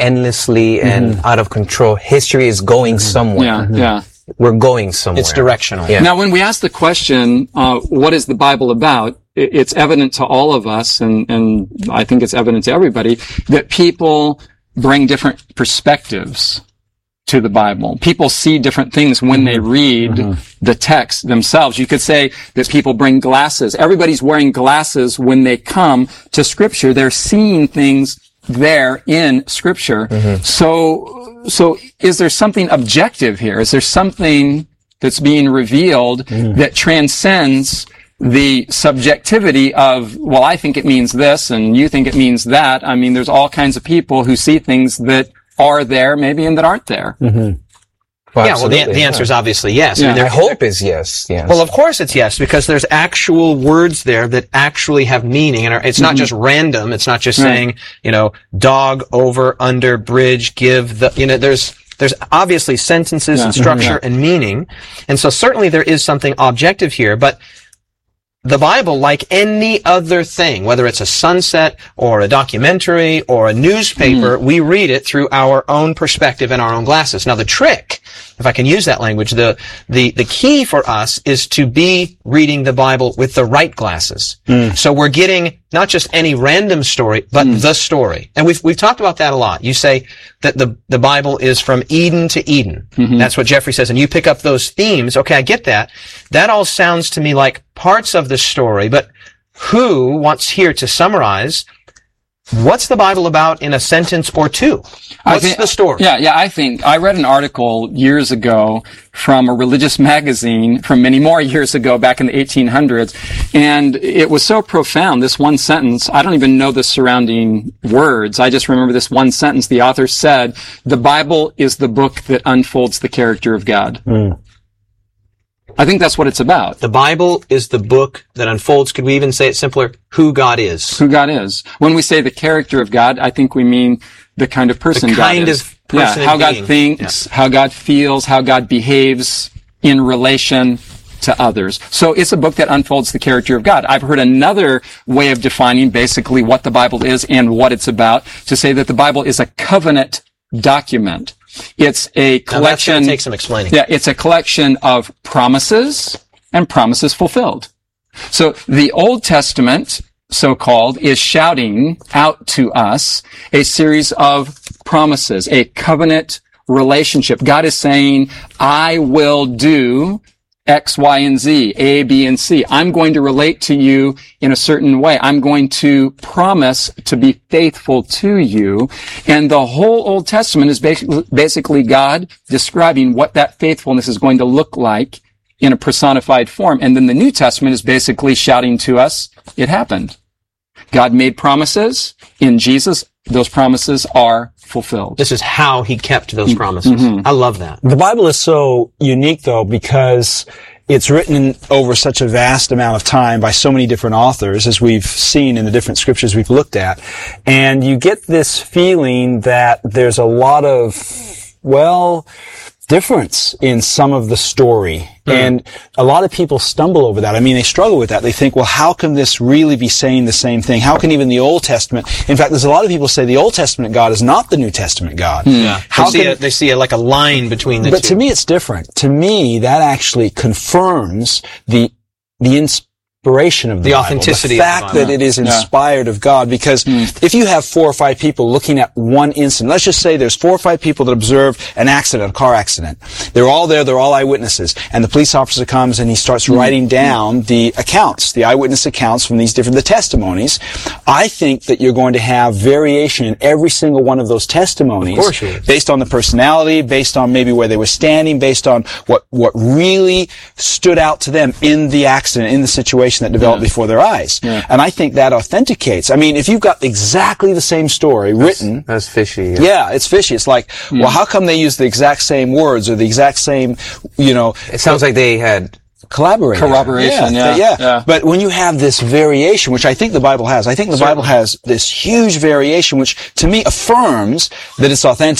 endlessly and out of control. History is going somewhere. Yeah. We're going somewhere. It's directional. Yeah. Now, when we ask the question, what is the Bible about? It's evident to all of us, and I think it's evident to everybody, that people bring different perspectives to the Bible. People see different things when they read the text themselves. You could say that people bring glasses. Everybody's wearing glasses when they come to Scripture. They're seeing things there in Scripture. So is there something objective here? Is there something that's being revealed that transcends the subjectivity of, well, I think it means this and you think it means that? I mean, there's all kinds of people who see things that are there maybe and that aren't there. Well, the answer is obviously yes. Yeah. I mean, I hope is yes. well, of course it's yes, because there's actual words there that actually have meaning, and it's not just random. It's not just saying, dog, over, under, bridge, give, there's obviously sentences and structure and meaning. And so certainly there is something objective here, but the Bible, like any other thing, whether it's a sunset or a documentary or a newspaper, we read it through our own perspective and our own glasses. Now, the trick, if I can use that language, the key for us is to be reading the Bible with the right glasses. So we're getting not just any random story, but the story. And we've talked about that a lot. You say that the Bible is from Eden to Eden. That's what Jeffrey says. And you pick up those themes. Okay, I get that. That all sounds to me like parts of the story, but who wants here to summarize what's the Bible about in a sentence or two? What's the story? Yeah, I read an article years ago from a religious magazine from many more years ago, back in the 1800s, and it was so profound, this one sentence. I don't even know the surrounding words. I just remember this one sentence. The author said, "The Bible is the book that unfolds the character of God." I think that's what it's about. The Bible is the book that unfolds. Could we even say it simpler? Who God is. Who God is. When we say the character of God, I think we mean the kind of person God is. The kind of person how God thinks, how God feels, how God behaves in relation to others. So it's a book that unfolds the character of God. I've heard another way of defining basically what the Bible is and what it's about, to say that the Bible is a covenant document. It's a collection. Now that's going to take some explaining. Yeah, it's a collection of promises and promises fulfilled. So the Old Testament, so-called, is shouting out to us a series of promises, a covenant relationship. God is saying, I will do X, Y, and Z, A, B, and C. I'm going to relate to you in a certain way. I'm going to promise to be faithful to you. And the whole Old Testament is basically God describing what that faithfulness is going to look like in a personified form. And then the New Testament is basically shouting to us, it happened. God made promises. In Jesus, those promises are fulfilled. This is how he kept those promises. I love that. The Bible is so unique, though, because it's written over such a vast amount of time by so many different authors, as we've seen in the different scriptures we've looked at. And you get this feeling that there's a lot of, difference in some of the story. And a lot of people stumble over that. I mean, they struggle with that. They think, well, how can this really be saying the same thing? How can even the Old Testament... In fact, there's a lot of people say the Old Testament God is not the New Testament God. Yeah. They see it like a line between the two. But to me, it's different. To me, that actually confirms the inspiration of the Bible, authenticity the fact that it is inspired of God. Because if you have 4 or 5 people looking at one incident, let's just say there's 4 or 5 people that observe an accident, a car accident. They're all there, they're all eyewitnesses. And the police officer comes and he starts writing down the accounts, the eyewitness accounts from the testimonies. I think that you're going to have variation in every single one of those testimonies. Of course you would. Based on the personality, based on maybe where they were standing, based on what really stood out to them in the accident, in the situation that developed before their eyes. And I think that authenticates. I mean, if you've got exactly the same story written... That's fishy. Yeah, it's fishy. It's like, well, how come they use the exact same words or the exact same, It sounds like they had... Corroboration, yeah. But when you have this variation, which I think the Bible has, Bible has this huge variation, which to me affirms that it's authentic.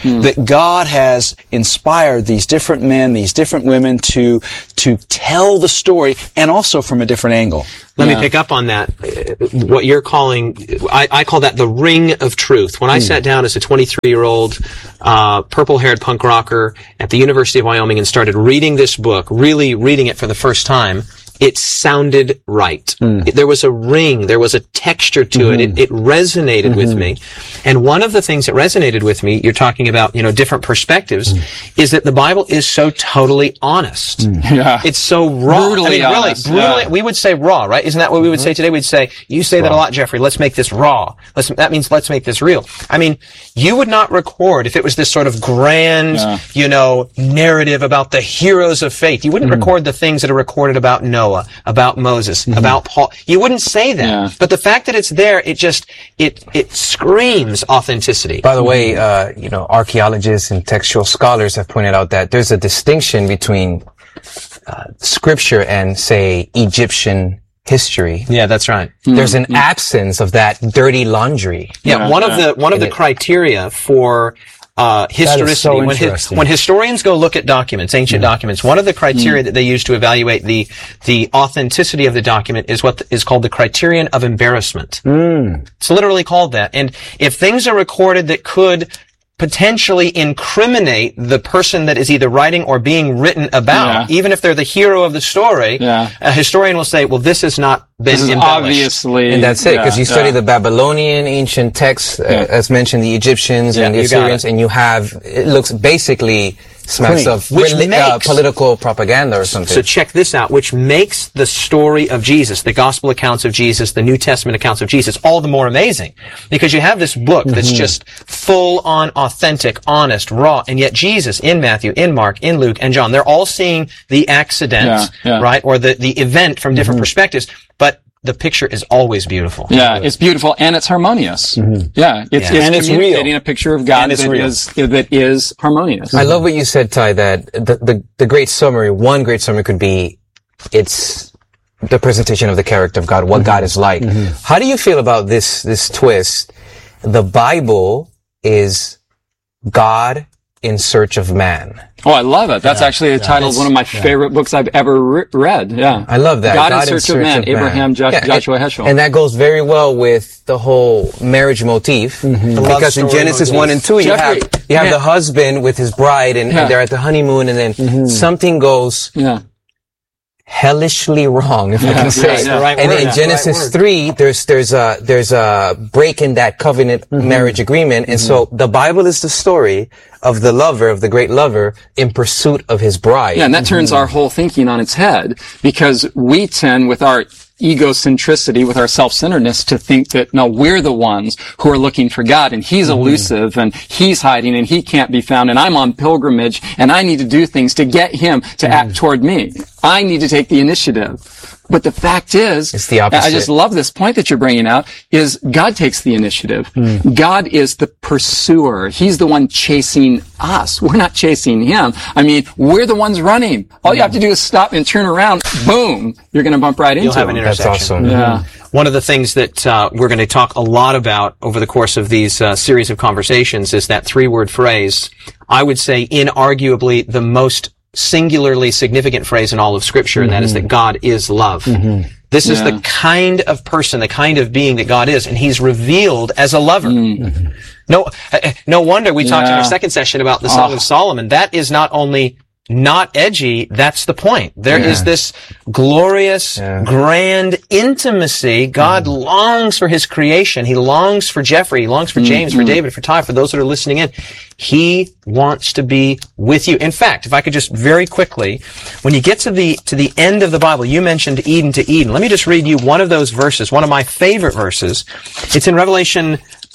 that God has inspired these different men, these different women to tell the story, and also from a different angle. Let me pick up on that. What you're calling, I call that the ring of truth. When I sat down as a 23-year-old, purple-haired punk rocker at the University of Wyoming and started reading this book, really reading it for the first time, it sounded right. There was a ring, there was a texture to it. It resonated with me. And one of the things that resonated with me, you're talking about, different perspectives, is that the Bible is so totally honest. Yeah. It's so raw. Brutally honest. Really, brutally. Yeah. We would say raw, right? Isn't that what we would say today? We'd say, you say that a lot, Jeffrey. Let's make this raw. That means let's make this real. I mean, you would not record, if it was this sort of grand, narrative about the heroes of faith, you wouldn't record the things that are recorded about Noah, about Moses, about Paul. You wouldn't say that. Yeah. But the fact that it's there, it screams authenticity. By the way, archaeologists and textual scholars have pointed out that there's a distinction between scripture and, say, Egyptian history. Yeah, that's right. There's an absence of that dirty laundry. Yeah, one of the criteria for historicity. So when historians go look at documents, ancient documents, one of the criteria that they use to evaluate the authenticity of the document is what is called the criterion of embarrassment. It's literally called that. And if things are recorded that could potentially incriminate the person that is either writing or being written about, even if they're the hero of the story, a historian will say, well, this has not been embellished. Obviously. And that's it, because you study the Babylonian ancient texts, as mentioned, the Egyptians and the Assyrians, and you have, it looks basically smacks of political propaganda or something. So check this out, which makes the story of Jesus, the gospel accounts of Jesus, the New Testament accounts of Jesus, all the more amazing. Because you have this book that's just full on authentic, honest, raw, and yet Jesus in Matthew, in Mark, in Luke, and John, they're all seeing the accident, right? Or the event from different perspectives. But the picture is always beautiful. Yeah, it's beautiful and it's harmonious. Yeah, it's communicating a picture of God that is harmonious. I love what you said, Ty, that the great summary, one great summary could be, it's the presentation of the character of God, what God is like. How do you feel about this twist? The Bible is God in search of man. Oh, I love it. That's actually the title of one of my favorite books I've ever read. Yeah. I love that. God in search of man. Abraham Joshua Heschel. And that goes very well with the whole marriage motif. Because in Genesis 1 and 2, you have the husband with his bride and they're at the honeymoon and then something goes hellishly wrong, if I can say. And in Genesis 3, there's a break in that covenant marriage agreement. And so the Bible is the story of the lover, of the great lover, in pursuit of his bride. Yeah, and that turns our whole thinking on its head, because we tend, with our egocentricity, with our self-centeredness, to think that, no, we're the ones who are looking for God, and He's elusive, and He's hiding, and He can't be found, and I'm on pilgrimage, and I need to do things to get Him to act toward me. I need to take the initiative. But the fact is, it's the opposite. I just love this point that you're bringing out, is God takes the initiative. God is the pursuer. He's the one chasing us. We're not chasing Him. I mean, we're the ones running. All you have to do is stop and turn around. Boom! You're going to bump right into You'll have an intersection. That's awesome. Yeah. One of the things that we're going to talk a lot about over the course of these series of conversations is that three-word phrase. I would say inarguably the most singularly significant phrase in all of Scripture, and that is that God is love. This is the kind of person, the kind of being that God is, and He's revealed as a lover. No wonder we talked in our second session about the Song of Solomon. That is not only not edgy, that's the point. There is this glorious, grand intimacy. God longs for His creation. He longs for Jeffrey. He longs for James, for David, for Ty, for those that are listening in. He wants to be with you. In fact, if I could just very quickly, when you get to the end of the Bible, you mentioned Eden to Eden. Let me just read you one of those verses, one of my favorite verses. It's in Revelation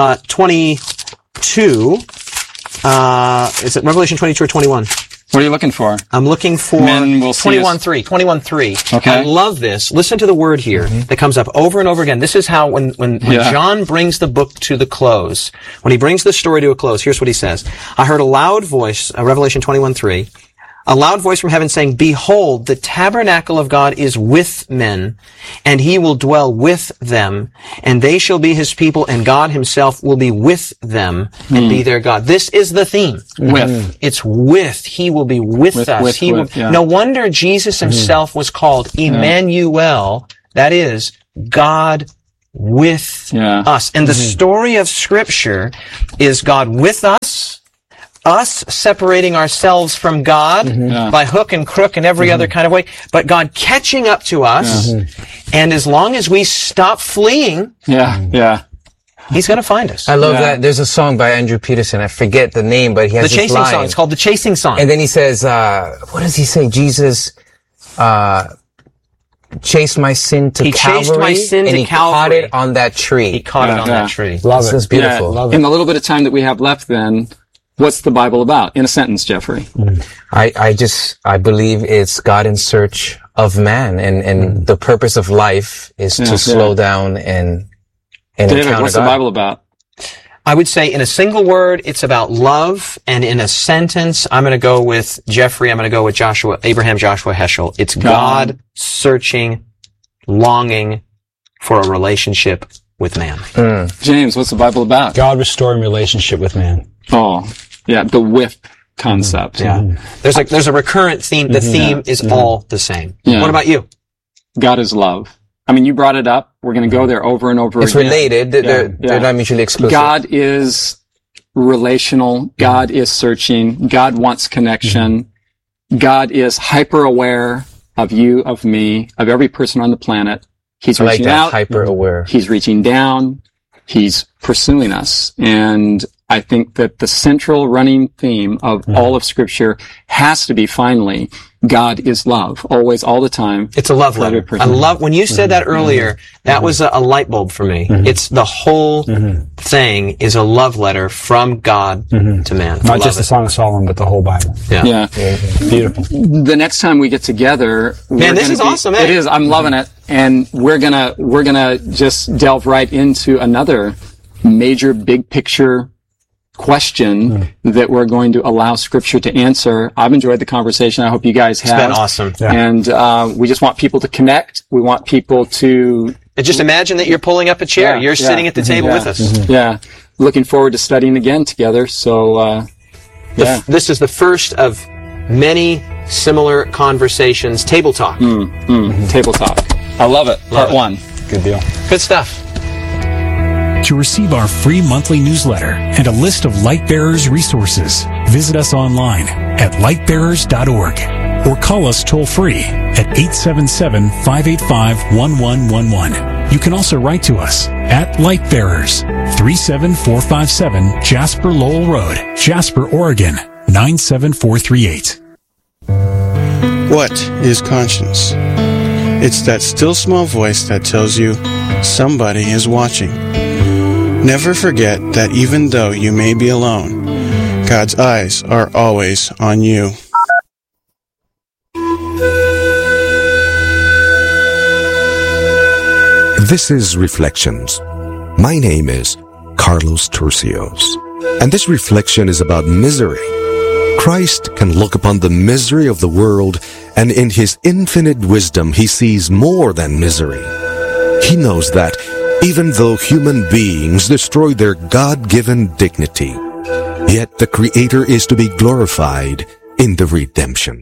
22. Is it Revelation 22 or 21? What are you looking for? I'm looking for 21:3. Okay. I love this. Listen to the word here that comes up over and over again. This is how when John brings the book to the close, when he brings the story to a close, here's what he says. I heard a loud voice, Revelation 21:3. a loud voice from heaven saying, "Behold, the tabernacle of God is with men, and he will dwell with them, and they shall be his people, and God himself will be with them and be their God." This is the theme. With. It's with. He will be with us. No wonder Jesus himself was called Emmanuel. That is, God with us. And the story of Scripture is God with us separating ourselves from God by hook and crook and every other kind of way, but God catching up to us, and as long as we stop fleeing, He's going to find us. I love that. There's a song by Andrew Peterson. I forget the name, but he has the chasing line. song. It's called the Chasing Song. And then he says, what does he say? Jesus, chased my sin to Calvary. Chased my sin and to he Calvary. caught it on that tree. He caught it on that tree. Love it. That's beautiful. Love it. In the little bit of time that we have left then, what's the Bible about? In a sentence, Jeffrey. I believe it's God in search of man, and the purpose of life is to slow down and David, encounter what's God. the Bible about? I would say in a single word, it's about love, and in a sentence, I'm going to go with Jeffrey, I'm going to go with Abraham Joshua Heschel. It's God searching, longing for a relationship with man. James, what's the Bible about? God restoring relationship with man. Oh, yeah, the with concept. There's a recurrent theme. The theme is all the same. Yeah. What about you? God is love. I mean, you brought it up. We're going to go there over and over It's again. related. They're not mutually exclusive. God is relational. God is searching. God wants connection. God is hyper aware of you, of me, of every person on the planet. He's reaching out. Hyper aware. He's reaching down. He's pursuing us. And I think that the central running theme of all of Scripture has to be, finally, God is love. Always, all the time. It's a love letter. I love, when you said that earlier, that was a light bulb for me. It's the whole thing is a love letter from God to man. Not just the Song of Solomon, but the whole Bible. Yeah. Beautiful. The next time we get together, man, this is awesome, man. It is. I'm loving it. And we're gonna just delve right into another major big picture question that we're going to allow Scripture to answer. I've enjoyed the conversation. I hope you guys have. It's been awesome. Yeah. And we just want people to connect. We want people to... And just imagine that you're pulling up a chair. You're sitting at the table with us. Yeah. Looking forward to studying again together. So, This is the first of many similar conversations. Table Talk. Table Talk. I love it. Part 1. Good deal. Good stuff. To receive our free monthly newsletter and a list of Lightbearers resources, visit us online at lightbearers.org or call us toll-free at 877-585-1111. You can also write to us at Lightbearers, 37457 Jasper Lowell Road, Jasper, Oregon, 97438. What is conscience? It's that still small voice that tells you somebody is watching. Never forget that even though you may be alone, God's eyes are always on you. This is Reflections. My name is Carlos Turcios, and this reflection is about misery. Christ can look upon the misery of the world, and in His infinite wisdom, He sees more than misery. He knows that even though human beings destroy their God-given dignity, yet the Creator is to be glorified in the redemption.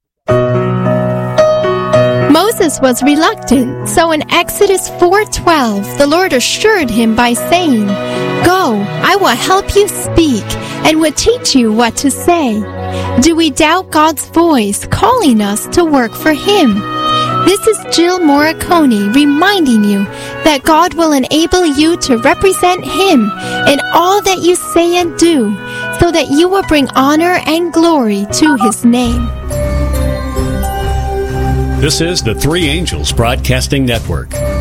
Moses was reluctant, so in Exodus 4:12, the Lord assured him by saying, "Go, I will help you speak and will teach you what to say." Do we doubt God's voice calling us to work for Him? This is Jill Morricone reminding you that God will enable you to represent Him in all that you say and do, so that you will bring honor and glory to His name. This is the Three Angels Broadcasting Network.